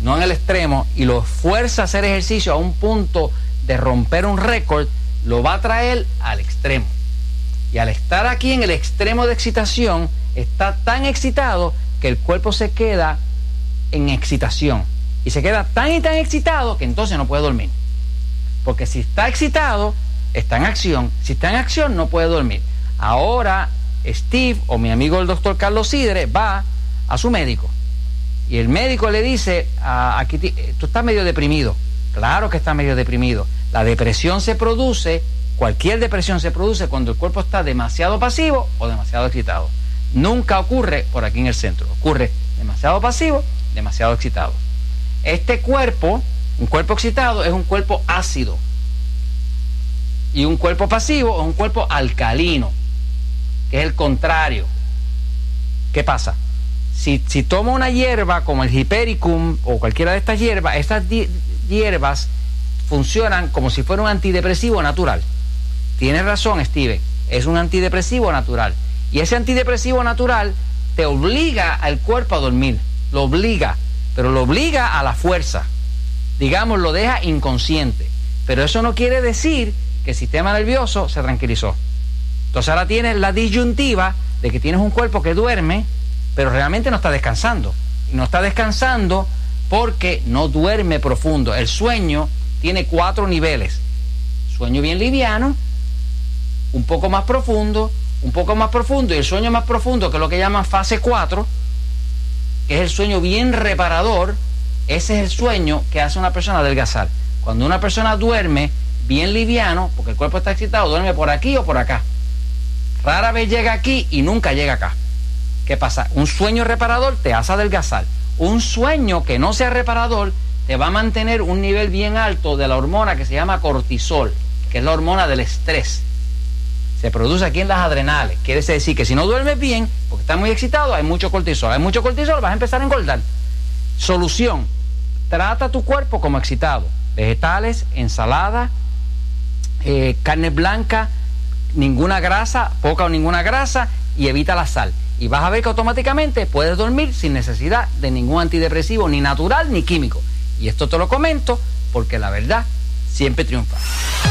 no en el extremo, y lo fuerza a hacer ejercicio a un punto de romper un récord, lo va a traer al extremo. Y al estar aquí en el extremo de excitación, está tan excitado que el cuerpo se queda en excitación. Y se queda tan y tan excitado que entonces no puede dormir. Porque si está excitado, está en acción. Si está en acción, no puede dormir. Ahora, Steve, o mi amigo el doctor Carlos Sidre, va a su médico. Y el médico le dice, aquí tú estás medio deprimido. Claro que está medio deprimido. La depresión se produce, cualquier depresión se produce cuando el cuerpo está demasiado pasivo o demasiado excitado. Nunca ocurre por aquí en el centro. Ocurre demasiado pasivo, demasiado excitado. Este cuerpo, un cuerpo excitado, es un cuerpo ácido. Y un cuerpo pasivo es un cuerpo alcalino, que es el contrario. ¿Qué pasa? Si toma una hierba como el Hipericum o cualquiera de estas hierbas, estas hierbas funcionan como si fuera un antidepresivo natural. Tienes razón, Steven, es un antidepresivo natural. Y ese antidepresivo natural te obliga al cuerpo a dormir, lo obliga, pero lo obliga a la fuerza. Digamos, lo deja inconsciente. Pero eso no quiere decir que el sistema nervioso se tranquilizó. Entonces ahora tienes la disyuntiva de que tienes un cuerpo que duerme, pero realmente no está descansando. Y no está descansando porque no duerme profundo. El sueño tiene 4 niveles. Sueño bien liviano, un poco más profundo, y el sueño más profundo, que es lo que llaman fase 4, que es el sueño bien reparador. Ese es el sueño que hace una persona adelgazar. Cuando una persona duerme bien liviano, porque el cuerpo está excitado, duerme por aquí o por acá. Rara vez llega aquí y nunca llega acá. ¿Qué pasa? Un sueño reparador te hace adelgazar. Un sueño que no sea reparador te va a mantener un nivel bien alto de la hormona que se llama cortisol, que es la hormona del estrés. Se produce aquí en las adrenales. Quiere decir que si no duermes bien, porque estás muy excitado, hay mucho cortisol. Hay mucho cortisol, vas a empezar a engordar. Solución: trata tu cuerpo como excitado. Vegetales, ensalada, carne blanca, ninguna grasa, poca o ninguna grasa, y evita la sal. Y vas a ver que automáticamente puedes dormir sin necesidad de ningún antidepresivo, ni natural ni químico. Y esto te lo comento porque la verdad siempre triunfa.